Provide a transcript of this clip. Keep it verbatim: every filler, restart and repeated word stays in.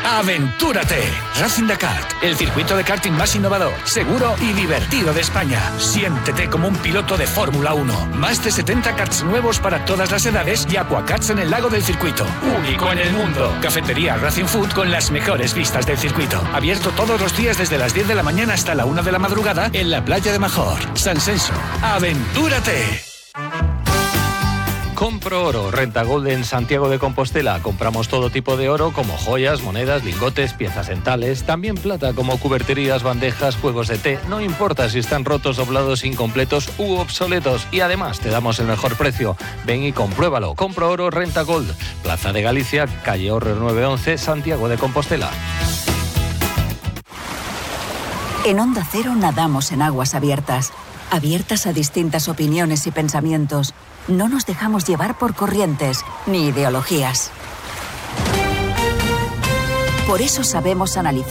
¡Aventúrate! Racing Dakar, el circuito de karting más innovador, seguro y divertido de España. Siéntete como un piloto de Fórmula uno. Más de setenta karts nuevos para todas las edades y aquakarts en el lago del circuito. Único en el mundo. Cafetería Racing Food con las mejores vistas del circuito. Abierto todos los días desde las diez de la mañana hasta la una de la madrugada en la playa de Major. San Senso. ¡Aventúrate! Compro Oro, Renta Gold en Santiago de Compostela. Compramos todo tipo de oro como joyas, monedas, lingotes, piezas dentales, también plata como cuberterías, bandejas, juegos de té. No importa si están rotos, doblados, incompletos u obsoletos. Y además te damos el mejor precio. Ven y compruébalo. Compro Oro, Renta Gold. Plaza de Galicia, calle Horrer nueve once, Santiago de Compostela. En Onda Cero nadamos en aguas abiertas. Abiertas a distintas opiniones y pensamientos. No nos dejamos llevar por corrientes ni ideologías. Por eso sabemos analizar